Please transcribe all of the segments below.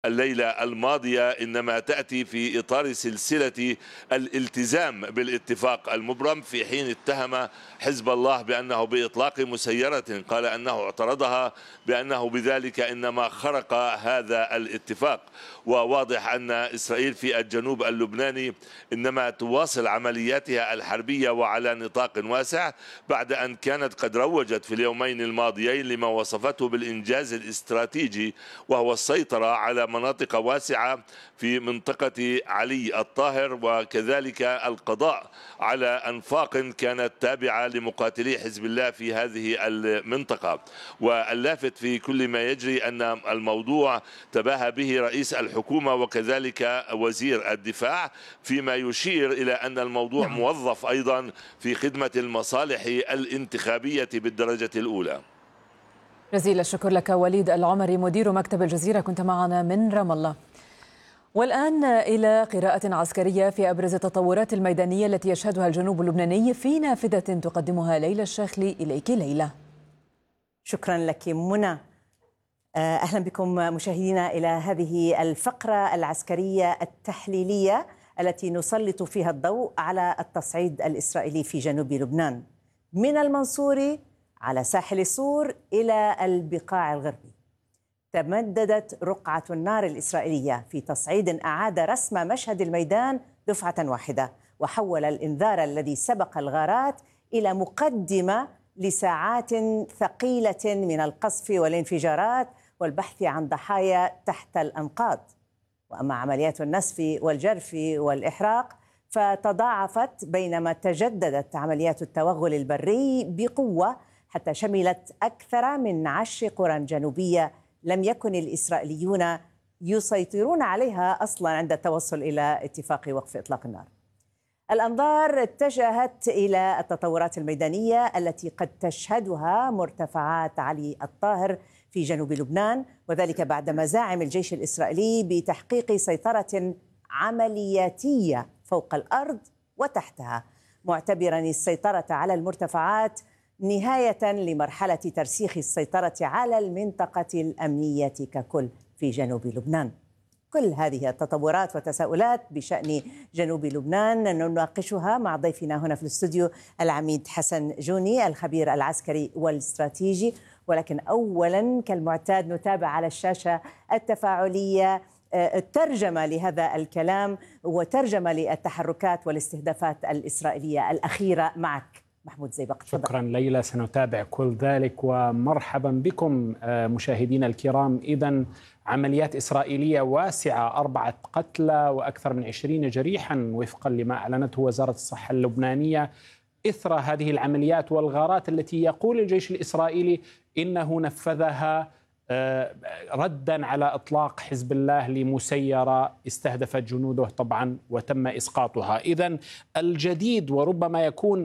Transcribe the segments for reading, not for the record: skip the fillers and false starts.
الليلة الماضية إنما تأتي في إطار سلسلة الالتزام بالاتفاق المبرم، في حين اتهم حزب الله بأنه بإطلاق مسيرة قال أنه اعترضها بأنه بذلك إنما خرق هذا الاتفاق. وواضح أن إسرائيل في الجنوب اللبناني إنما تواصل عملياتها الحربية وعلى نطاق واسع، بعد أن كانت قد روجت في اليومين الماضيين لما وصفته بالإنجاز الاستراتيجي، وهو السيطرة على مناطق واسعة في منطقة علي الطاهر، وكذلك القضاء على أنفاق كانت تابعة لمقاتلي حزب الله في هذه المنطقة. واللافت في كل ما يجري أن الموضوع تباهى به رئيس الحكومة وكذلك وزير الدفاع، فيما يشير إلى أن الموضوع موظف أيضا في خدمة المصالح الانتخابية بالدرجة الأولى. جزيل الشكر لك وليد العمري مدير مكتب الجزيرة، كنت معنا من رام الله. والآن إلى قراءة عسكرية في أبرز التطورات الميدانية التي يشهدها الجنوب اللبناني في نافذة تقدمها ليلى الشاخلي. إليك ليلى. شكرا لك منى. أهلا بكم مشاهدينا إلى هذه الفقرة العسكرية التحليلية التي نسلط فيها الضوء على التصعيد الإسرائيلي في جنوب لبنان، من المنصوري على ساحل سور إلى البقاع الغربي. تمددت رقعة النار الإسرائيلية في تصعيد أعاد رسم مشهد الميدان دفعة واحدة، وحول الإنذار الذي سبق الغارات إلى مقدمة لساعات ثقيلة من القصف والانفجارات والبحث عن ضحايا تحت الأنقاض. وأما عمليات النسف والجرف والإحراق فتضاعفت، بينما تجددت عمليات التوغل البري بقوة حتى شملت أكثر من 10 قرى جنوبية لم يكن الإسرائيليون يسيطرون عليها أصلا عند التوصل إلى اتفاق وقف إطلاق النار. الأنظار اتجهت إلى التطورات الميدانية التي قد تشهدها مرتفعات علي الطاهر في جنوب لبنان، وذلك بعد مزاعم الجيش الإسرائيلي بتحقيق سيطرة عملياتية فوق الأرض وتحتها، معتبرا السيطرة على المرتفعات نهاية لمرحلة ترسيخ السيطرة على المنطقة الأمنية ككل في جنوب لبنان. كل هذه التطورات وتساؤلات بشأن جنوب لبنان نناقشها مع ضيفنا هنا في الاستوديو العميد حسن جوني الخبير العسكري والاستراتيجي. ولكن أولا كالمعتاد نتابع على الشاشة التفاعلية ترجمة لهذا الكلام وترجمة للتحركات والاستهدافات الإسرائيلية الأخيرة معك محمود زيبق. شكرا ليلى، سنتابع كل ذلك ومرحبا بكم مشاهدينا الكرام. إذن عمليات إسرائيلية واسعة، 4 قتلى وأكثر من 20 جريحا وفقا لما أعلنته وزارة الصحة اللبنانية إثر هذه العمليات والغارات التي يقول الجيش الإسرائيلي إنه نفذها ردا على إطلاق حزب الله لمسيرة استهدفت جنوده طبعا وتم إسقاطها. إذن الجديد وربما يكون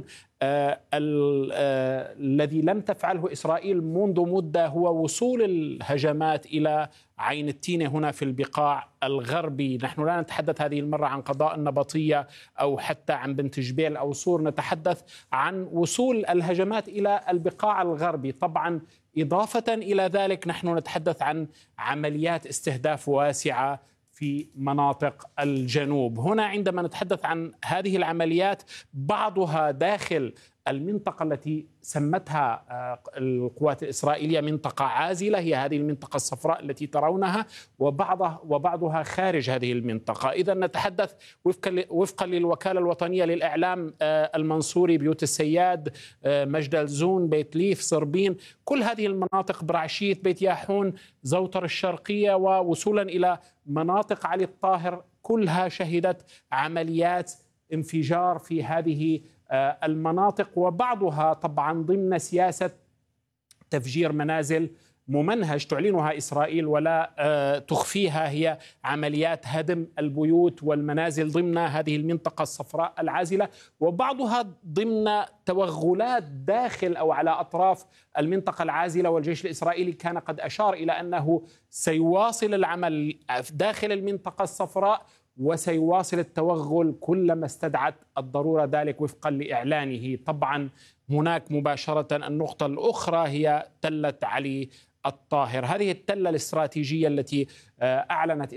الذي لم تفعله إسرائيل منذ مدة هو وصول الهجمات إلى عين التينة هنا في البقاع الغربي. نحن لا نتحدث هذه المرة عن قضاء النبطية أو حتى عن بنت جبيل أو صور، نتحدث عن وصول الهجمات إلى البقاع الغربي. طبعا إضافة إلى ذلك نحن نتحدث عن عمليات استهداف واسعة في مناطق الجنوب. هنا عندما نتحدث عن هذه العمليات بعضها داخل المنطقة التي سمتها القوات الإسرائيلية منطقة عازلة، هي هذه المنطقة الصفراء التي ترونها، وبعضها خارج هذه المنطقة. إذا نتحدث وفقا للوكالة الوطنية للإعلام المنصوري، بيوت السياد، مجدل زون، بيت ليف، صربين، كل هذه المناطق، برعشيت، بيت ياحون، زوطر الشرقية، ووصولا إلى مناطق علي الطاهر، كلها شهدت عمليات انفجار في هذه المناطق، وبعضها طبعا ضمن سياسة تفجير منازل ممنهج تعلنها إسرائيل ولا تخفيها، هي عمليات هدم البيوت والمنازل ضمن هذه المنطقة الصفراء العازلة، وبعضها ضمن توغلات داخل أو على أطراف المنطقة العازلة. والجيش الإسرائيلي كان قد أشار إلى أنه سيواصل العمل داخل المنطقة الصفراء وسيواصل التوغل كلما استدعت الضرورة ذلك وفقا لإعلانه. طبعا هناك مباشرة النقطة الأخرى هي تلة علي الطاهر. هذه التلة الاستراتيجية التي أعلنت